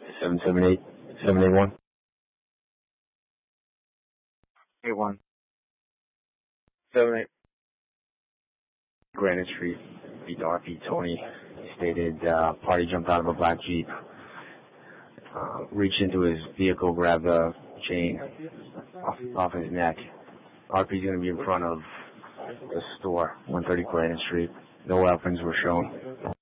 778 781. 81. 78. Granite Street, beat RP Tony. He stated party jumped out of a black Jeep, reached into his vehicle, grabbed a chain off his neck. RP's going to be in front of the store, 130 Granite Street. No weapons were shown.